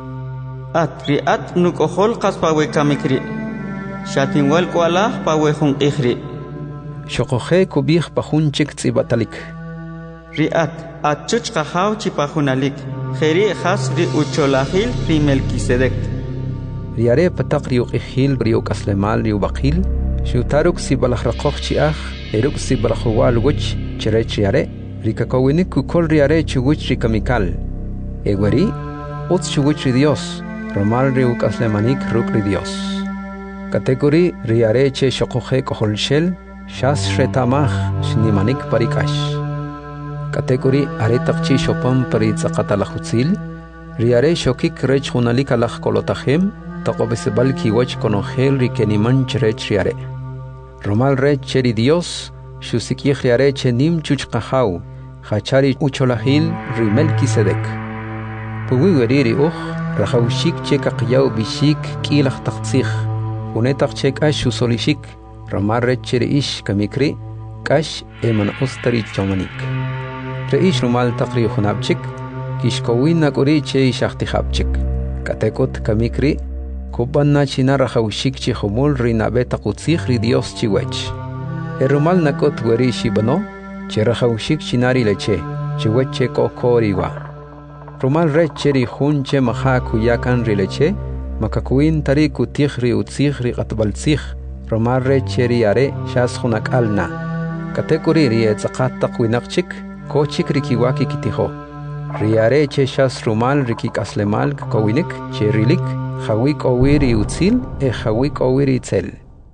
At ri at nukohol qaspawe kamikri. Shatinwal kualah pawe hun ihri. Shokoje kubih pahun chik tsibatalik. Riat at chuchqahaw chipahunalik. Jeri has ri ucholahil ri Melquisedec. Riare patak riuqihil riuqaslemal riubaqil. Shutaruk si balahrakoch chiach, eruk si balahual wich cherech riare. Rikakowinik kukol riare chuwich rikamikal. Egueri, uts chuwich ri Dios. Romal riuqaslemanik ruk ri Dios. Kategori riare che shokoje koholshel. Shas retamach shnimanik parikash. Kategori aretakchi shopam paritzaqatalahutzil. Riare shokik rech hunalik alach kolotahem. Taqobesebal kiwach konogel rikeniman cherech riare. Romal rech cheri Dios. Shusikich riare chenim chuchqahaw. Hachari ucholahil ri Melquisedec. Puwiweri ri uch. Rajawshik che kaqyaw bishik kilach taqtzich. Unetak chek ash usolishik. Romal rech cheri ish kamikri. Kash eman ustari chomanik. Reish rumal taqri hunabchik. Kishkowin nakuri che ishachtihabchik. Katekot kamikri. Kubanna china rajawshik chi humul ri nabeta kutzich ri Dios chiwech. Erumal nakot weri shibano. Che rajawshik chinari leche. Chiweche kokoriwa. Rumal rech cheri hun che maha kuyakan ri leche. Makakuin tari kutich ri utzich ri qatbaltzich. Romal rech cheri are shas hunak alna. Katekuri ri etzakat taqwinakchik. Kochik rikiwaki kitiho. Riare che shas rumal rikik aslemal kowinik che rilik. Hawik owiri utzil e hawik owiri itzel.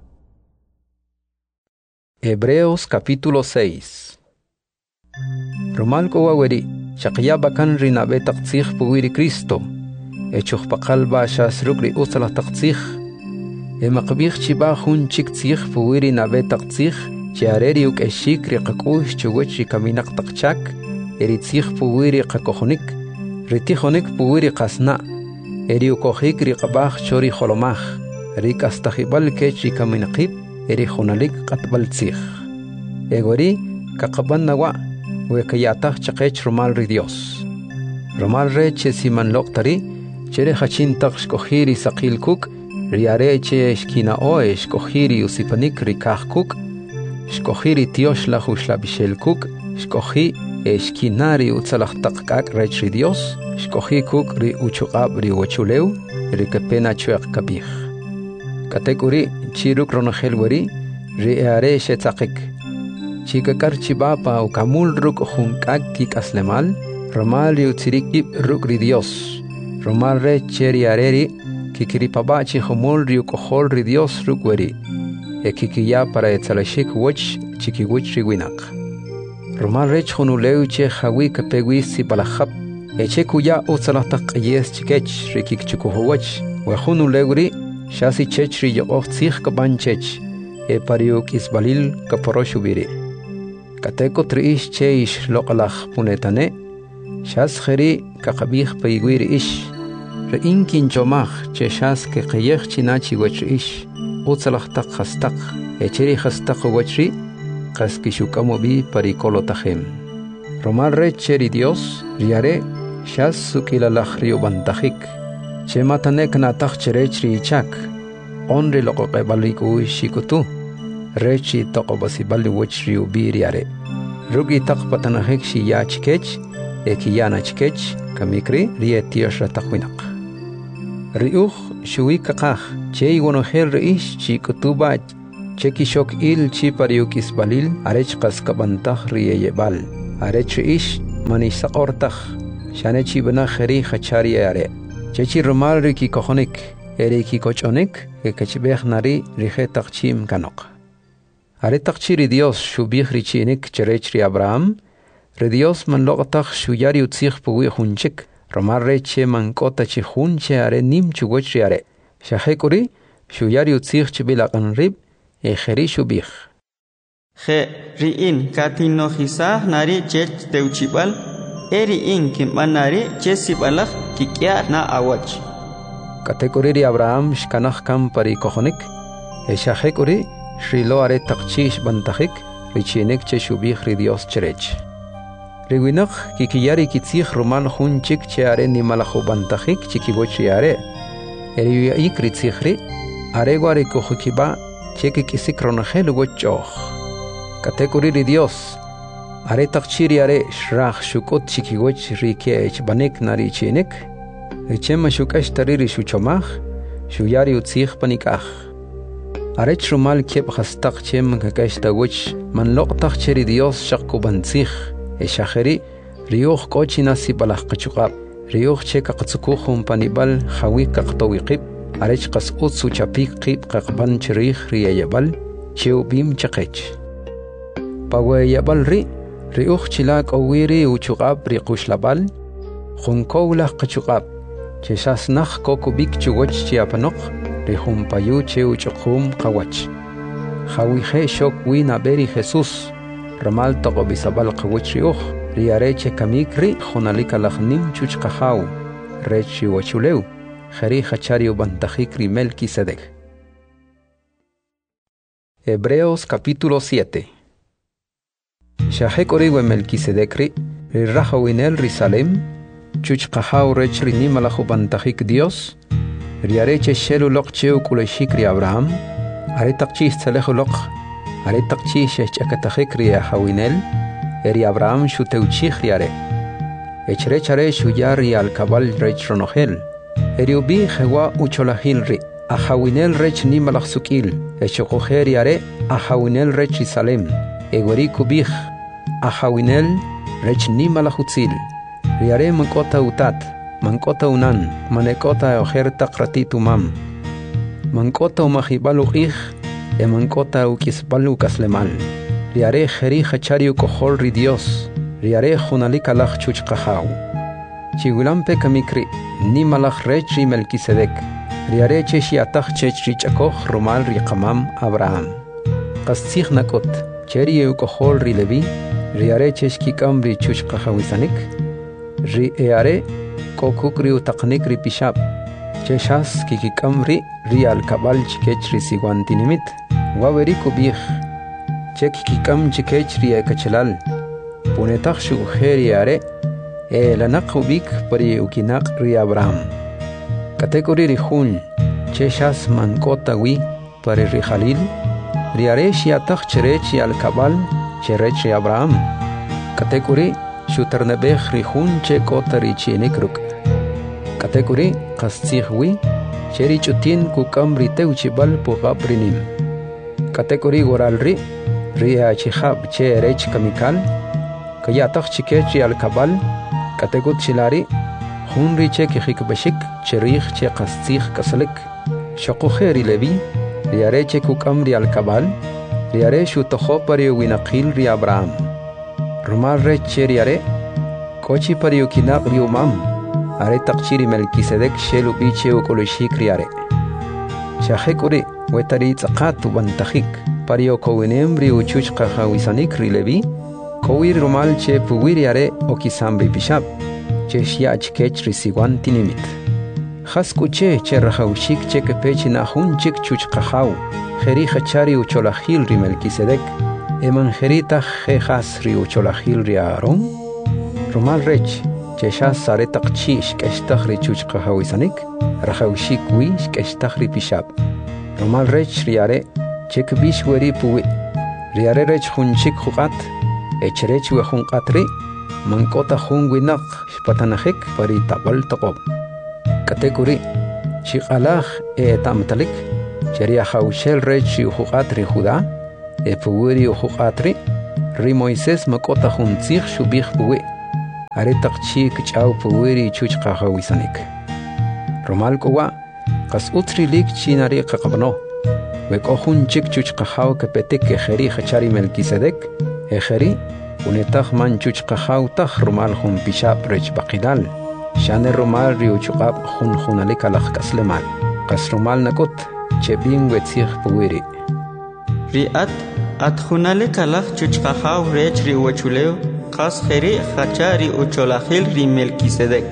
Hebreos capítulo seis. Romal kowaweri, shaqyabakan rinabe taqtzich puwiri Cristo. E chuchpaqal ba shas rukri usala taqtzich. E maqbich chiba hun chik tzich puwiri nabe taqtzich. Chiareri uk eshik riqakush chuwech rikaminak taqchak. Eritzich puwiri qakohonik. Ritihonik puwiri qasna. Eri ukohik riqabach chori holomach. Rik astahibal kech rikaminaqib. Eri hunalik qatbaltzich. Egori kaqaban nawa. Wekayatach chaqech rumal ri Dios. Rumal re che siman loqtari. Chere hachin taq shkohiri saqil kuk. Riare che shkina oe shkohiri usipanik rikah kuk. Shkohiri tiosh la hushla bishel kuk. Shkohi eshkinari utzalach taqkak rech ri Dios. Shkohi kuk ri uchuqab ri wachuleu. Ri kapena chueq kabih. Kategori chiruk ronogel wari. Ri eare shetzaqik. Chikakar chibapa ukamul ruk hunkak kik aslemal. Romal ri utzirikib ruk ri Dios. Romal re cheri areri. Kikiripaba chi humul ri ukohol ri Dios ruk wari. E kikiya para etzalashik wach chikiwich ri winak. Romal rech hunuleu che hawi kapegwi si balahab. Eche kuya utzalatak yes chikech rikik chukuhuwach. We hunuleu ri shasi chech ri yoqoh tzich kaban chech. E pariuk isbalil kaporoshubiri. Kateko triish che ish loqalach punetane. Shas kheri kakabih paigwir ish. Reinkin chomach che shas ke qayech chinachi wach ish. Utzalach tak khastak. Echeri khastak wachri. Qaskishukamobi parikolotahem. Romal re cheri Dios. Riare. Shas sukilalach riubantajik. Che matanek natach cherech ri ichak. Onri loqoqebaliku shikutu. Rechi toqobasibali wach riubi riare. Rugi tak patanahek shi ya chikech. Ekiyana chikech. Kamikri rietiosh ratakwinaq. Riuch shuikaqaj. Che iwanogel reish chikutuba Chekishok il chi pariuk isbalil arech qaskabantah riyebal arech ish manish saqortah shane chi bana khari khachari are chechi rumal riki kohonik eriki kochonik ekachbeh nari rihe taqchim kanok are taqchiri Dios shubih richinik cherech ri Abraham re Dios man loqtah shuyari utzikh puwi hunchik rumal reche man kota chi hunche are nim chugoch ri are shahekuri shuyari utzikh chibilaqan rib e khari shubih He riin katino hisah nari chech teuchibal eriin kimbanari chesibalak kikya na awach kategori ri Abraham shkanakh kam pari kohonik e shahekuri shrilo are taqchish bantahik richinek che shubih ri Dios cherech riwinaq kikiyari kitzikh rumal hunchik che are nimalakhu bantahik chikigoch yare eri ikri tsikhri are gwari kohukiba cheki kisikronahel gochoh kategori ri Dios are taqchiri are shrach shukot chikigoch rikech banek nari chinek richema shukash tariri shuchomach shuyari utzikh panikach are chrumal keb khastaq chem kakash tagoch man loqtaq cheri Dios shaqku bantzikh e shaheri riyokh kochina sibalach qachuqab riyokh cheka qatsukukhum panibal khawi qaqtawiqib arech qas utsu chapik qib qaqban cherikh riyabal cheu bim chaqech pawayabal ri riyokh chilak awiri uchuqab riqushlabal khunkowla qachuqab cheshasnakh kokubik chugoch chiapanok rihum payu cheu chuqum qawach khawi khe shok wina beri Jesus ramal taqobisabal qawach riyokh riareche kamikri khonalika lakhnim chuchqahaw rechi wachuleu Khari Hachario Bantajik Melquisedec. Hebreos capítulo siete. Shahek oriwe Melquisedecri, Rirahawinel Risalem, Chuchqahau Rechri Nimalajo Bantajik Dios, Riareche Shelu Lokcheu Kuleshikri Abraham, Aretakchis Telejolok, Aretakchis Chakatajikri Ahawinel, Eri Abraham Shuteuchichriare, Echrechare Shuyari al Cabal Rechronohel. Eriubi hewa ucholahilri ahawinel rech nimalach sukil echokoheri are ahawinel rech Salem egori kubih ahawinel rech nimalach utzil riare mankota utat mankota unan manekota oher taqratitu mam mankota umahibalu ih e mankota ukisbalu kaslemal riare kheri khachariu kohol ri Dios riare hunalika lach chuchqahaw Chigulampe kamikri ni malach rechi Melquisedec riareche shiatach chechri chakoch romal riqamam Abraham qastikh nakot cheri eukohol ri Levi riareche shkikam ri chuchqahawisanik ri eare kokukri utaqnik ri pishab cheshas kikikam ri rial kabal chikech ri sigwantinimit waweri kubih chekikikam chikech ri ekachelal punetach shugheri are e la naqubik pari ukinak ri Abraham kategori ri hun cheshas mankota wi pari ri Khalil ri areshi atach cherechi al kabal cherechi Abraham kategori shuternebeh ri hun che kota ri chinikruk kategori qastikh wi cheri chutin kukam ri teuchibal pugab rinim kategori goral ri ri achihab che rech kamikal kayatach chikechi al kabal Kategut chilari, hunri che kihik bashik, cherich che qastikh kaslik, shakuheri levi, riare che kukamri al kabal, riare shutoho pari winaqil ri Abraham. Rumal re che riare, kochi pari ukinak ri umam, are taqchiri Melquisedec shelu biche ukulushik riare. Shahekuri, wetari tzaqatu bantahik, pari okowinem ri uchuch qahawisanik ri levi, Kowir rumal che puwiri are okisambri bishab che shiach kech risiwan tinimit khasku che che rahawshik che kepech na hunchik chuch qahaw kheri khachari ucholahil ri Melquisedec eman kherita khas ri ucholahil ri Aaron rumal rech che shas sare taqchish keshtah ri chuch qahawisanik rahawshik wi keshtah ri bishab rumal rech ri are che kbish weri puwi ri are rech hunchik khuqat Echrech we hun qatri mankota hun winak patanahik pari tabal taqob kategori shiqalaj e tamtalik cheria haushel rechi uhuqatri Judá e puwiri uhuqatri ri Moisés makota juntzig shubig puwi are taqchi kchau puwiri chuchqa hawisanik romal kowa qas utri lik chinari qaqabno we kohun chik chuchqa haw kepetik ke kheri khachari Melquisedec e kheri unetaq man chuchqa haw taq romal jun pishab rech baqidal shane romal ri uchuqab jun junalik alaq kaslemal qas romal nakot chebin wetzig puwiri riat at junalik alaq chuchqa haw rech ri wachuleo qas kheri khachari ucholahil ri Melquisedec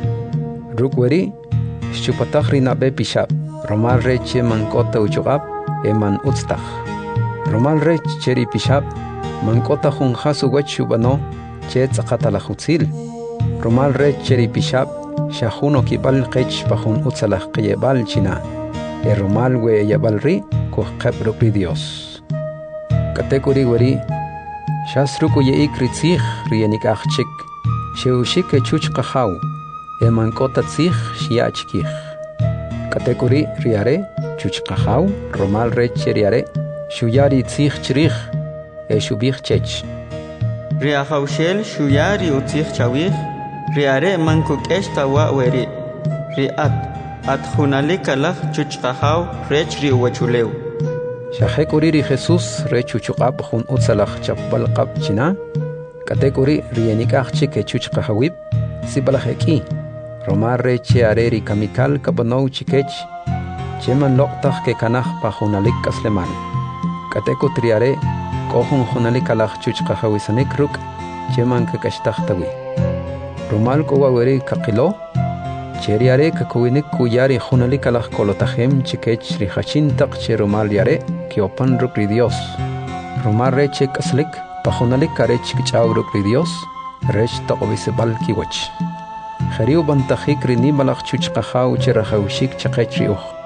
rukweri shupataq ri nabe pishab romal reche mankota uchuqab eman utstaq romal rech cheri pishab mankota jun hasu wachubano che tsaqatala khutzil romal rech cheri pishab shahuno kibal qech pajun utsalah qiyebal china e romal we yabal ri ko qabru pri Dios katekuri wari shasruku ye ikritzig rienik achchik sheushik chuch qahaw e mankota tzig shiachkig katekuri riare chuch qahaw romal rech cheriare shuyari tzig chrig e shubig chech riahawshel shuyari utzig chawig riare manku keshta wa weri riat at junalik alaq chuch qahaw rech ri wachuleu shahekuri ri Jesus rechuchuqab jun utsalaq chapbal qab china katekuri rienikaq chike chuch qahawib sibalaheki romar reche areri kamikal kabanow chikech cheman loqtaq ke kanaj pa junalik kaslemal kateko triare kohun junalik alaq chuch qahawisanik ruk cheman ke kashtaqtawi romal ko waweri kaqilo cheriare kakuinik kuyari junalik alaq kolotajem chikech ri hachin taq che romal yare kiopan ruk ri Dios romar reche kaslik pa junalik karech kichaw ruk ri Dios rech taqobisebal kiwach khariu bantakhik ri nimalaq chuch qahaw che rahawshik chaqech ri uj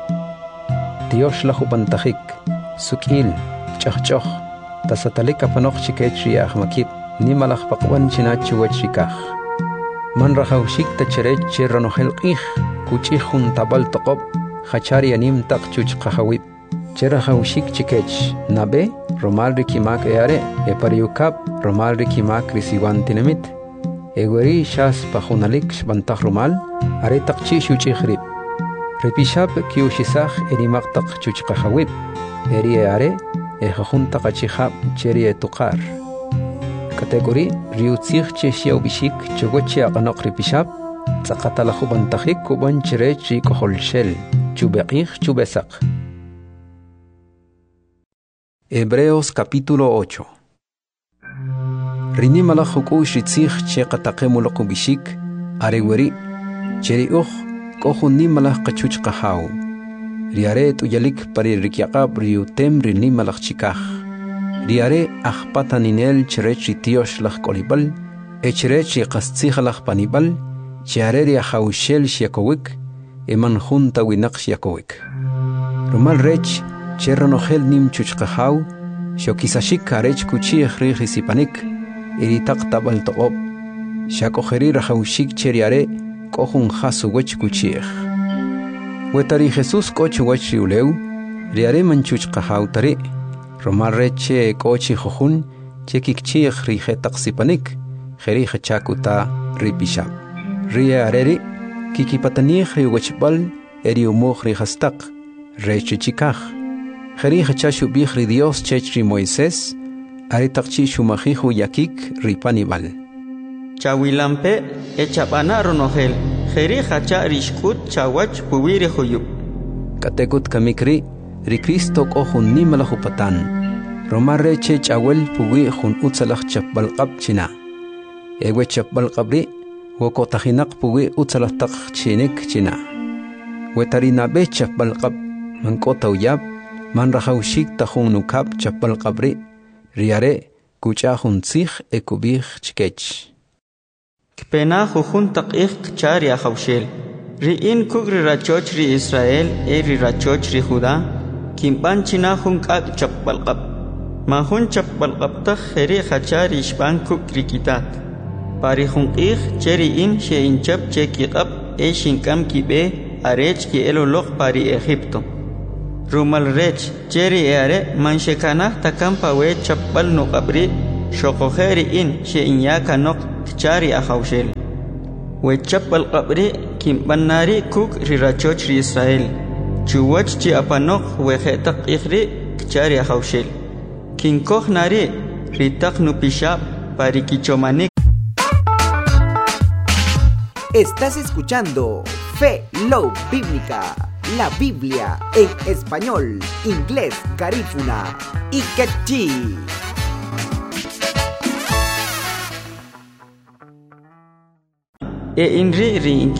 Dios lahu bantakhik sukil chachchoh tasatalik apanoq chikech ri ahmakib nimalaq paqwan chinach chuwach rikaj man rahawshik tacherech che ranohel qih kuchih jun tabal toqob khachari anim taq chuch qahawib che rahawshik chikech nabe romal rikimak eare e pariukab romal rikimak risiwantinemit egweri shas pajunalik shbantaj romal are taqchi shuchikhrib repishab kiushisaj erimaq taq chuch qahawib eri are e jajun taqachihab cheri etuqar kategori riutzig che shiawbishik chogochi aqanoq ripishab tsaqatala jubantajik kuban cherech ri koholshel chubeqij chubesaq Hebreos capítulo ocho Rinimala huku shitzig che qataqemul qubishik areweri cheri uj kohun nimala qachuch qahaw riare tuyalik pari rikyaqab riutem rinimala chikaj riare ajpata ninel cherech tiosh laj kolibal echirech qastzig laj panibal chiare ri hawshel shiakowik eman junta winaq shiakowik romal rech cherronogel nim chuch qahaw shokisashik karech kuchi khri sipanik eritaq tabal toqob shakojeri rahawshik cheriare kohun hasu wech kuchi wetari Jesus koch wech riuleu riare manchuch qahaw tari romal reche kochi jojun chekikchi khri khetaq sipanik kheri khachakuta ripishab riareri kikipatani khri wechbal eri umokhri hastaq reche chikaj kheri khachashu bi khri Dios chechri Moisés ari taqchi shumajiju yakik ripanibal chawilampe echabana ronogel kheri khacha rishkut chawach puwiri huyub katekut kamikri ri Cristo kohun nimalahu patan romarre che chawel puwi jun utsalaj chapbalqab china ewe chapbalqabri woko tahinaq puwi utsalah taq chinik china wetarina be chapbalqab mankota uyab man rahawshik tajun nukab chapbalqabri riare kucha jun tzig ekubij chikech kpena jujun taqih chari ahawshel riin kugri rachoch ri Israel eri rachoch ri Judá kimban china jun qaq chapbalqab ma jun chapbalqab ta kheri khachari shban kukri kitat pari jun qih cheri in she inchap che kiqab e shinkam kibe arech ki eloloq pari Egipto rumal rech cheri eare manshekana takampa we chapal no qabri shoqoheri in she inya kanok chari ahawshel we chapal qabri kimbanari kuk rirachoch ri Israel chuwach chi apanok we khetaq ikhri chari ahawshel kinkoh nari ritaq nupishab parikichomanik. Estás escuchando Fe Love Bíblica, la Biblia en español, inglés, garífuna y quechí. E inri ri